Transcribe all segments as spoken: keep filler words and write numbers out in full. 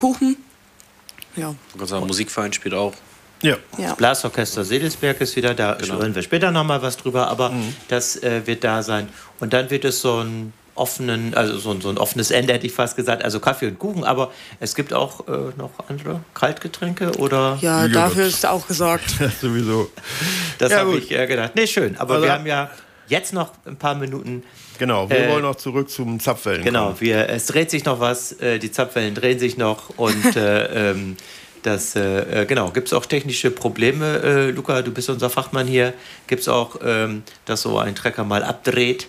Kuchen. Ja. Du kannst sagen, Musikverein spielt auch. Ja. Ja. Das Blasorchester Sedelsberg ist wieder da. Genau. Hören wir später nochmal was drüber, aber mhm. das äh, wird da sein. Und dann wird es so ein offenen, also so ein, so ein offenes Ende, hätte ich fast gesagt, also Kaffee und Kuchen, aber es gibt auch äh, noch andere Kaltgetränke oder? Ja, ja dafür ist auch gesagt. Sowieso. Das ja, habe ich äh, gedacht. Nee, schön, aber also, wir haben ja jetzt noch ein paar Minuten. Genau, wir äh, wollen noch zurück zum Zapfwellen Genau, kommen. wir, es dreht sich noch was, äh, die Zapfwellen drehen sich noch und äh, ähm, das, äh, genau, gibt es auch technische Probleme, äh, Luca, du bist unser Fachmann hier, gibt es auch, ähm, dass so ein Trecker mal abdreht?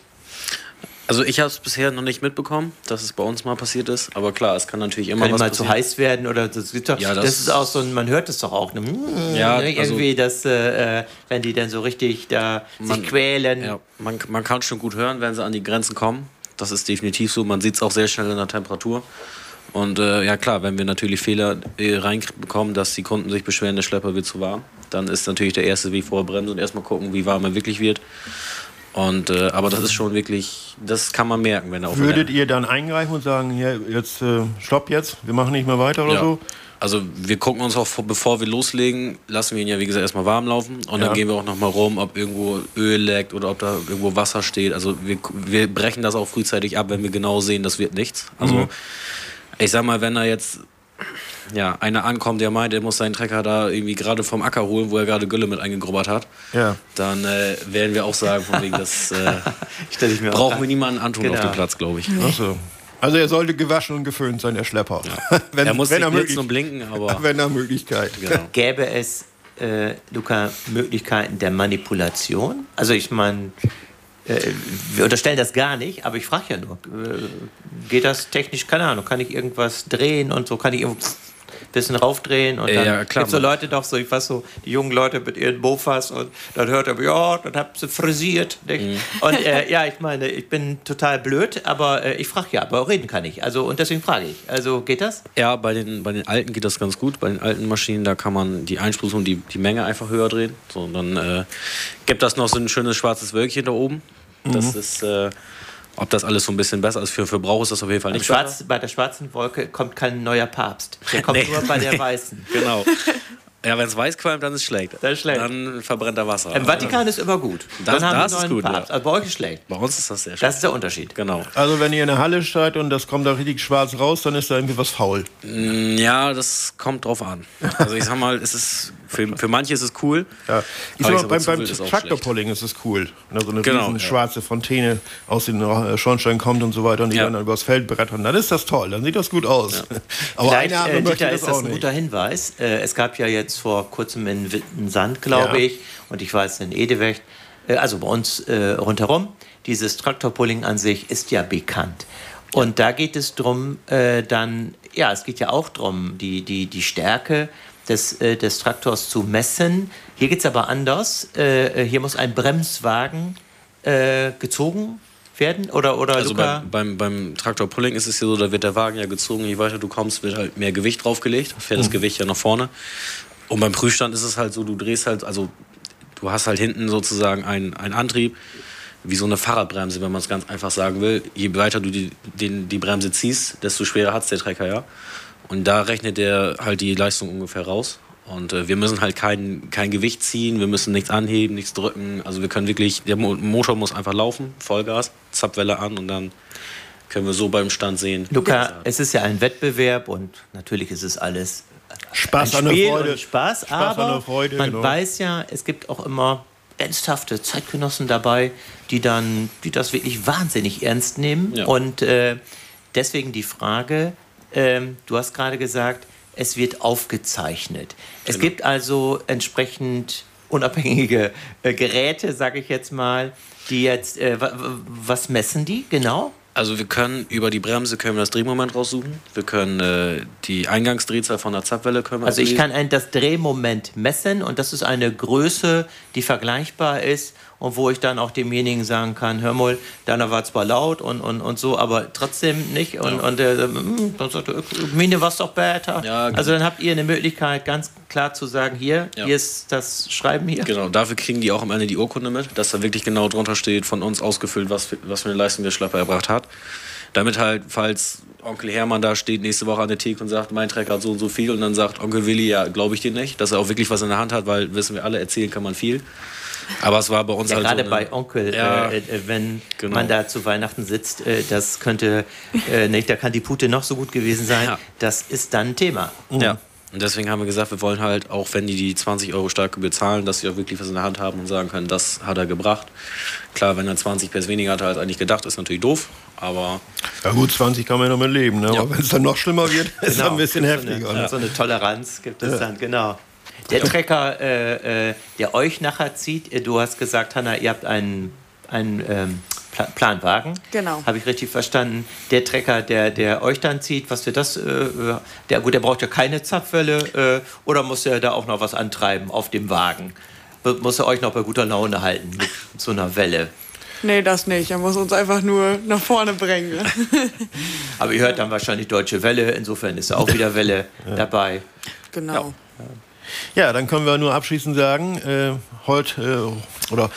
Also ich habe es bisher noch nicht mitbekommen, dass es bei uns mal passiert ist, aber klar, es kann natürlich immer kann was mal passieren. zu heiß werden oder das, doch, ja, das, das ist auch so ein, man hört es doch auch, ne? Ja, ne? Irgendwie, also, dass, äh, wenn die dann so richtig da man, sich quälen. Ja, man, man kann schon gut hören, wenn sie an die Grenzen kommen, das ist definitiv so, man sieht es auch sehr schnell in der Temperatur. Und äh, ja klar, wenn wir natürlich Fehler äh, reinbekommen, dass die Kunden sich beschweren, der Schlepper wird zu warm, dann ist natürlich der erste Weg vorher bremsen und erstmal gucken, wie warm er wirklich wird. Und, äh, aber das ist schon wirklich, das kann man merken, wenn er auf Würdet ihr dann eingreifen und sagen, hier, jetzt äh, stopp jetzt, wir machen nicht mehr weiter oder ja. so? Also wir gucken uns auch, bevor wir loslegen, lassen wir ihn ja wie gesagt erstmal warm laufen und ja. dann gehen wir auch nochmal rum, ob irgendwo Öl leckt oder ob da irgendwo Wasser steht. Also wir, wir brechen das auch frühzeitig ab, wenn wir genau sehen, das wird nichts. Also mhm. ich sag mal, wenn da jetzt ja, einer ankommt, der meint, er muss seinen Trecker da irgendwie gerade vom Acker holen, wo er gerade Gülle mit eingegrubbert hat, ja. dann äh, werden wir auch sagen, von wegen, das äh, ich mir brauchen wir niemanden antun genau. auf dem Platz, glaube ich. Ach so. Also er sollte gewaschen und geföhnt sein, der Schlepper. Ja. wenn, er muss wenn nicht er blitzen und blinken, aber... Wenn er Möglichkeit. Genau. Gäbe es, äh, Luca, Möglichkeiten der Manipulation? Also ich meine, äh, wir unterstellen das gar nicht, aber ich frage ja nur, äh, geht das technisch, keine Ahnung, kann ich irgendwas drehen und so, kann ich irgendwo... bisschen raufdrehen und dann ja, gibt so Leute doch so, ich weiß so, die jungen Leute mit ihren Mofas und dann hört er, ja, dann habt sie frisiert. Nicht? Mhm. Und äh, ja, ich meine, ich bin total blöd, aber äh, ich frage ja, aber reden kann ich. Also und deswegen frage ich. Also geht das? Ja, bei den, bei den alten geht das ganz gut. Bei den alten Maschinen, da kann man die Einspritzung, die, die Menge einfach höher drehen. So, und dann äh, gibt das noch so ein schönes schwarzes Wölkchen da oben. Das mhm. ist... Äh, Ob das alles so ein bisschen besser ist, für Verbrauch ist das auf jeden Fall nicht Schwarz, bei der schwarzen Wolke kommt kein neuer Papst. Der kommt nee. nur bei der weißen. Genau. Ja, wenn es weiß qualmt, dann ist es schlecht. Das ist schlecht. Dann verbrennt er Wasser. Im Vatikan ist immer gut. Das, dann haben das wir einen ist gut, Papst. ja. Also bei euch ist schlecht. Bei uns ist das sehr schlecht. Das ist der Unterschied. Genau. Also wenn ihr in der Halle steigt und das kommt da richtig schwarz raus, dann ist da irgendwie was faul. Ja, das kommt drauf an. Also ich sag mal, es ist für, für manche ist es cool. Ja. Ich sag mal, beim, beim Traktorpulling ist es cool. Wenn da so eine genau, riesen ja. schwarze Fontäne aus den Schornstein kommt und so weiter und die ja. dann übers Feld brettern, dann ist das toll, dann sieht das gut aus. Ja. Aber Vielleicht, eine äh, Dieter, das ist das auch ein nicht. guter Hinweis. Äh, es gab ja jetzt vor kurzem in Wittensand, glaube Ja. ich, und ich weiß in Edewecht, äh, also bei uns äh, rundherum, dieses Traktorpulling an sich ist ja bekannt. Und da geht es drum, äh, dann, ja, es geht ja auch darum, die, die, die Stärke des, äh, des Traktors zu messen. Hier geht es aber anders. Äh, hier muss ein Bremswagen äh, gezogen werden? Oder, oder also Luca? beim, beim, beim Traktorpulling ist es ja so, da wird der Wagen ja gezogen, je weiter du kommst, wird halt mehr Gewicht draufgelegt, fährt mhm. das Gewicht ja nach vorne. Und beim Prüfstand ist es halt so, du drehst halt, also du hast halt hinten sozusagen einen, einen Antrieb, wie so eine Fahrradbremse, wenn man es ganz einfach sagen will. Je weiter du die, den, die Bremse ziehst, desto schwerer hat es der Trecker, ja. Und da rechnet der halt die Leistung ungefähr raus. Und äh, wir müssen halt kein, kein Gewicht ziehen, wir müssen nichts anheben, nichts drücken. Also wir können wirklich, der Motor muss einfach laufen, Vollgas, Zapfwelle an und dann können wir so beim Stand sehen. Luca, es ist ja ein Wettbewerb und natürlich ist es alles Spaß ein an Spiel der Freude. Und Spaß, Spaß aber an der Freude, man genau. weiß ja, es gibt auch immer ernsthafte Zeitgenossen dabei, die dann, die das wirklich wahnsinnig ernst nehmen. Ja. Und äh, deswegen die Frage, ähm, du hast gerade gesagt, es wird aufgezeichnet. Es Genau. gibt also entsprechend unabhängige äh, Geräte, sage ich jetzt mal, die jetzt, äh, w- w- was messen die genau? Also wir können über die Bremse können wir das Drehmoment raussuchen. Wir können äh, die Eingangsdrehzahl von der Zapfwelle können wir Also ich ablesen. kann ein, das Drehmoment messen und das ist eine Größe, die vergleichbar ist und wo ich dann auch demjenigen sagen kann, hör mal, deiner war zwar laut und, und, und so, aber trotzdem nicht. Und, Ja. und äh, dann sagt er, meine war's doch besser. Ja, genau. Also dann habt ihr eine Möglichkeit, ganz klar zu sagen, hier, Ja. hier ist das Schreiben hier. Genau, dafür kriegen die auch am Ende die Urkunde mit, dass da wirklich genau drunter steht, von uns ausgefüllt, was für, was für eine Leistung der Schlepper erbracht hat. Damit halt, falls Onkel Hermann da steht nächste Woche an der Theke und sagt, mein Trecker hat so und so viel. Und dann sagt Onkel Willi, ja, glaube ich dir nicht, dass er auch wirklich was in der Hand hat, weil, wissen wir alle, erzählen kann man viel. Aber es war bei uns ja, halt gerade so bei Onkel, ja, äh, äh, wenn genau. man da zu Weihnachten sitzt, äh, das könnte, äh, nicht, da kann die Pute noch so gut gewesen sein. Ja. Das ist dann ein Thema. Ja. Und deswegen haben wir gesagt, wir wollen halt, auch wenn die die zwanzig Euro stark bezahlen, dass sie auch wirklich was in der Hand haben und sagen können, das hat er gebracht. Klar, wenn er zwanzig Pers weniger hat als eigentlich gedacht, ist natürlich doof, aber... Ja gut, zwanzig kann man ja noch mit leben, ne? Ja. Aber wenn es dann noch schlimmer wird, ist es genau. ein bisschen heftiger. So eine, ne? so eine Toleranz gibt es ja. dann, genau. Der Trecker, äh, äh, der euch nachher zieht, du hast gesagt, Hanna, ihr habt einen, einen ähm, Pla- Planwagen. Genau. Habe ich richtig verstanden. Der Trecker, der, der euch dann zieht, was für das, äh, der, gut, der braucht ja keine Zapfwelle, äh, oder muss er da auch noch was antreiben auf dem Wagen? Muss er euch noch bei guter Laune halten mit so einer Welle? Nee, das nicht. Er muss uns einfach nur nach vorne bringen. Aber ihr hört dann wahrscheinlich Deutsche Welle, insofern ist auch wieder Welle ja. dabei. Genau. Ja. Ja, dann können wir nur abschließend sagen, äh, heute äh, oder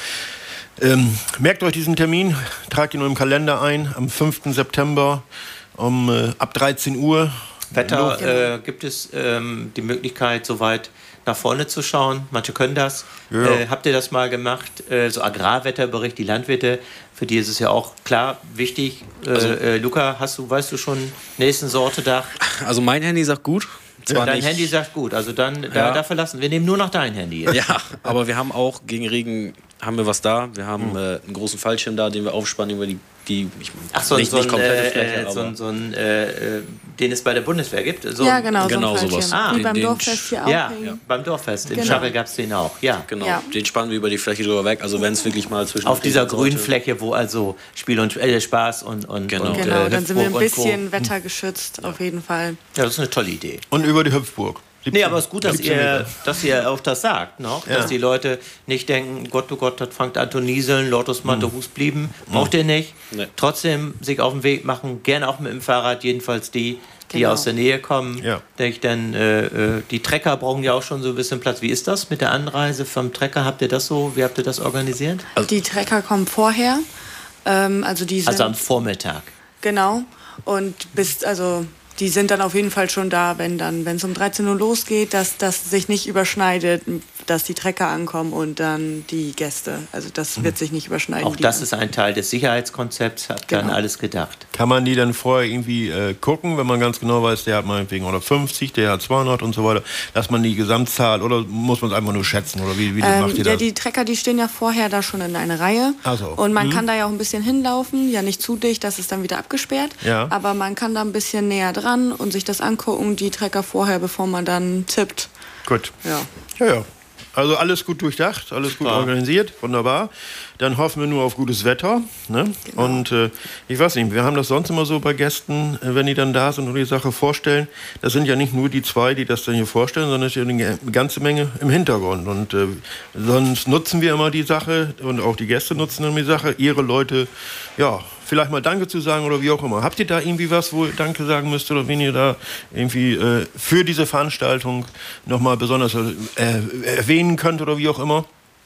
ähm, merkt euch diesen Termin, tragt ihn nur im Kalender ein, am fünften September um äh, ab dreizehn Uhr. Wetter, äh, gibt es ähm, die Möglichkeit, soweit nach vorne zu schauen? Manche können das. Ja. Äh, habt ihr das mal gemacht? Äh, so Agrarwetterbericht, die Landwirte, für die ist es ja auch klar wichtig. Äh, also, äh, Luca, hast du, weißt du schon, nächsten Sortedach? Also mein Handy sagt gut. Zwar dein nicht. Handy sagt gut, also dann da, ja. da verlassen. Wir nehmen nur noch dein Handy. Jetzt. Ja, aber wir haben auch gegen Regen haben wir was da. Wir haben mhm. äh, einen großen Fallschirm da, den wir aufspannen über die, die ich, Ach, so, nicht, so nicht komplette äh, Fläche, äh, aber so, ein, so ein, äh, den es bei der Bundeswehr gibt. So, ja, genau, genau so sowas. Ah, Wie den, beim den Dorffest hier auch. Ja, ja, beim Dorffest. Im genau. Scharre gab es den auch. Ja, genau. Ja. Den spannen wir über die Fläche drüber weg. Also wenn es wirklich mal zwischen auf dieser grünen Fläche, wo also Spiel und äh, Spaß und und genau, und, genau äh, dann sind wir ein bisschen Co. wettergeschützt, auf jeden Fall. Ja, das ist eine tolle Idee. Und über die Hüpfburg. Nee, aber es ist gut, dass ihr, dass ihr auch das sagt, noch, ja. dass die Leute nicht denken, Gott, oh Gott, das fängt an zu nieseln, Lottos, Mante, Hus blieben. Braucht ihr nicht. Nee. Trotzdem sich auf den Weg machen, gerne auch mit dem Fahrrad, jedenfalls die, die genau. aus der Nähe kommen. Ja. Denk, denn äh, die Trecker brauchen ja auch schon so ein bisschen Platz. Wie ist das mit der Anreise vom Trecker? Habt ihr das so, wie habt ihr das organisiert? Also die Trecker kommen vorher. Ähm, also, die sind, Also am Vormittag. Genau. Und bis, also die sind dann auf jeden Fall schon da, wenn dann, wenn es um dreizehn Uhr losgeht, dass das sich nicht überschneidet, dass die Trecker ankommen und dann die Gäste. Also das wird sich nicht überschneiden. Auch das ist ein Teil des Sicherheitskonzepts, habt Genau. dann alles gedacht. Kann man die dann vorher irgendwie äh, gucken, wenn man ganz genau weiß, der hat meinetwegen hundertfünfzig, der hat zweihundert und so weiter, dass man die Gesamtzahl, oder muss man es einfach nur schätzen, oder wie, wie ähm, macht ihr ja, das? die Trecker, die stehen ja vorher da schon in einer Reihe. Ach so. Und man Mhm. kann da ja auch ein bisschen hinlaufen, ja nicht zu dicht, das ist dann wieder abgesperrt. Ja. Aber man kann da ein bisschen näher dran und sich das angucken, die Trecker vorher, bevor man dann tippt. Gut. Ja. Ja, ja. Also alles gut durchdacht, alles gut Super. organisiert, wunderbar. Dann hoffen wir nur auf gutes Wetter. Ne? Genau. Und äh, ich weiß nicht, wir haben das sonst immer so bei Gästen, äh, wenn die dann da sind und die Sache vorstellen. Das sind ja nicht nur die zwei, die das dann hier vorstellen, sondern es ist ja eine ganze Menge im Hintergrund. Und äh, sonst nutzen wir immer die Sache und auch die Gäste nutzen dann die Sache, ihre Leute, ja, vielleicht mal Danke zu sagen oder wie auch immer. Habt ihr da irgendwie was, wo ihr Danke sagen müsst oder wen ihr da irgendwie äh, für diese Veranstaltung nochmal besonders äh, erwähnen könnt oder wie auch immer?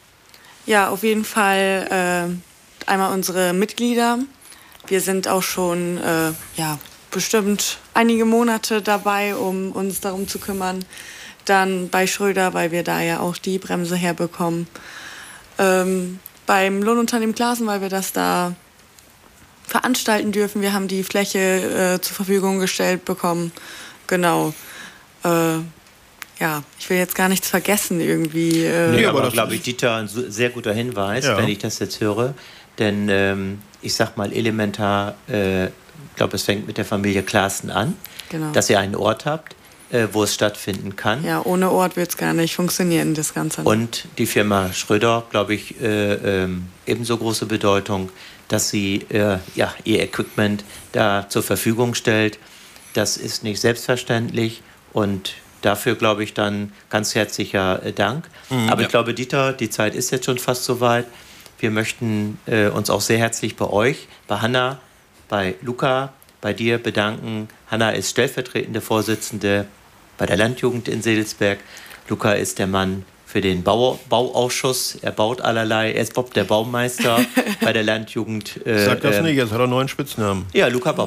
Ja, auf jeden Fall äh, einmal unsere Mitglieder. Wir sind auch schon äh, ja, bestimmt einige Monate dabei, um uns darum zu kümmern. Dann bei Schröder, weil wir da ja auch die Bremse herbekommen. Ähm, beim Lohnunternehmen Glasen, weil wir das da veranstalten dürfen. Wir haben die Fläche äh, zur Verfügung gestellt bekommen. Genau. Äh, ja, ich will jetzt gar nichts vergessen irgendwie. Äh. Nee, aber aber das glaube ist- ich, Dieter, ein so- sehr guter Hinweis, Ja. wenn ich das jetzt höre. Denn ähm, ich sag mal elementar, äh, ich glaube, es fängt mit der Familie Klaassen an, Genau. dass ihr einen Ort habt, äh, wo es stattfinden kann. Ja, ohne Ort wird es gar nicht funktionieren, das Ganze. Und die Firma Schröder, glaube ich, äh, ähm, ebenso große Bedeutung, dass sie äh, ja, ihr Equipment da zur Verfügung stellt. Das ist nicht selbstverständlich und dafür, glaube ich, dann ganz herzlicher äh, Dank. Mhm, Aber ja. ich glaube, Dieter, die Zeit ist jetzt schon fast soweit. Wir möchten äh, uns auch sehr herzlich bei euch, bei Hanna, bei Luca, bei dir bedanken. Hanna ist stellvertretende Vorsitzende bei der Landjugend in Sedelsberg. Luca ist der Mann für den Bau, Bauausschuss. Er baut allerlei. Er ist Bob, der Baumeister bei der Landjugend. Äh, Sag das äh, nicht, jetzt hat er einen neuen Spitznamen. Ja, Luca Bob.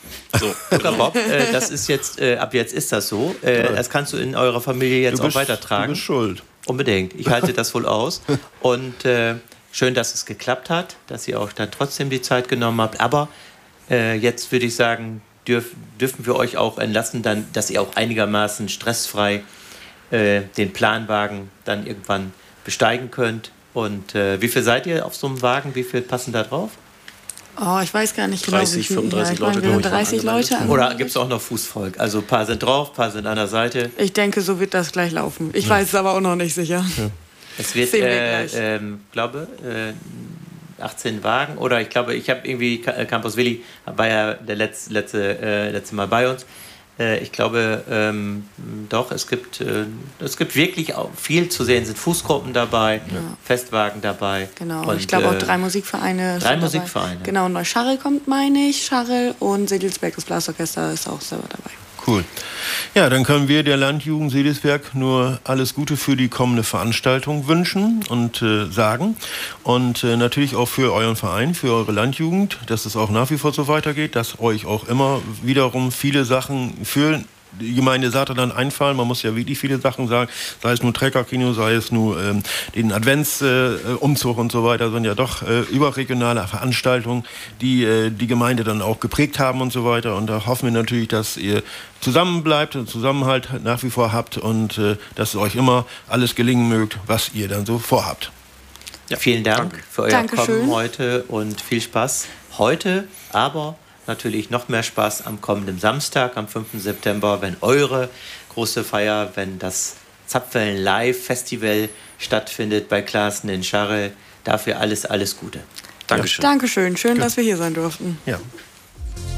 So. Gucker Bob, äh, das ist jetzt, äh, ab jetzt ist das so. Äh, das kannst du in eurer Familie jetzt Du bist, auch weitertragen. du bist schuld. Unbedingt. Ich halte das wohl aus. Und äh, schön, dass es geklappt hat, dass ihr auch dann trotzdem die Zeit genommen habt. Aber äh, jetzt würde ich sagen, dürf, dürfen wir euch auch entlassen, dann, dass ihr auch einigermaßen stressfrei äh, den Planwagen dann irgendwann besteigen könnt. Und äh, wie viel seid ihr auf so einem Wagen? Wie viel passen da drauf? Oh, ich weiß gar nicht genau, dreißig, wie viel. fünfunddreißig ja, ich Leute, meine, wir glaube sind ich, dreißig waren Leute. angemeldet. Oder gibt es auch noch Fußvolk? Also ein paar sind drauf, ein paar sind an der Seite. Ich denke, so wird das gleich laufen. Ich weiß es aber auch noch nicht sicher. Ja. Es wird, Sehen wir äh, gleich. ähm, glaube, äh, achtzehn Wagen. Oder ich glaube, ich habe irgendwie, Campus Willi war ja der letzte, letzte, äh, letzte Mal bei uns. Äh, ich glaube, ähm, doch, es gibt, äh, es gibt wirklich auch viel zu sehen. Es sind Fußgruppen dabei, ja. Festwagen dabei. Genau, und, ich glaube auch äh, drei Musikvereine. Drei Musikvereine. Dabei. Genau, Neuscharrel kommt, meine ich, Scharrel und Sedelsberg, das Blasorchester ist auch selber dabei. Cool. Ja, dann können wir der Landjugend Sedelsberg nur alles Gute für die kommende Veranstaltung wünschen und äh, sagen. Und äh, natürlich auch für euren Verein, für eure Landjugend, dass es auch nach wie vor so weitergeht, dass euch auch immer wiederum viele Sachen für die Gemeinde Saterland einfallen. Man muss ja wirklich viele Sachen sagen, sei es nur Treckerkino, sei es nur ähm, den Adventsumzug äh, und so weiter, sind ja doch äh, überregionale Veranstaltungen, die äh, die Gemeinde dann auch geprägt haben und so weiter. Und da hoffen wir natürlich, dass ihr zusammenbleibt und Zusammenhalt nach wie vor habt und äh, dass es euch immer alles gelingen mögt, was ihr dann so vorhabt. Ja, vielen Dank Danke. für euer Dankeschön. Kommen heute und viel Spaß heute, aber natürlich noch mehr Spaß am kommenden Samstag, am fünften September, wenn eure große Feier, wenn das Zapfwellen Live Festival stattfindet bei Klaassen in Scharrel. Dafür alles, alles Gute. Dankeschön. Dankeschön. Schön, Gut. dass wir hier sein durften. Ja.